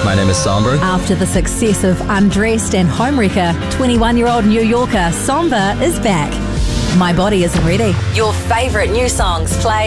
My name is Somber. After the success of Undressed and Homewrecker, 21-year-old New Yorker Somber is back. My Body Isn't Ready. Your favourite new songs play